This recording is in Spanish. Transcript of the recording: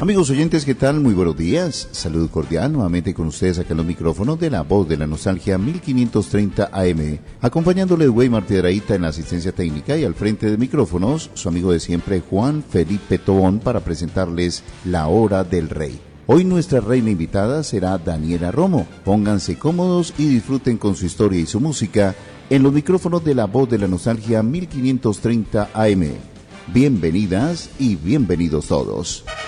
Amigos oyentes, ¿qué tal? Muy buenos días. Saludo cordial nuevamente con ustedes acá en los micrófonos de La Voz de la Nostalgia 1530 AM. Acompañándole Weimar Piedrahita en la asistencia técnica y al frente de micrófonos, su amigo de siempre Juan Felipe Tobón para presentarles La Hora del Rey. Hoy nuestra reina invitada será Daniela Romo. Pónganse cómodos y disfruten con su historia y su música en los micrófonos de La Voz de la Nostalgia 1530 AM. Bienvenidas y bienvenidos todos.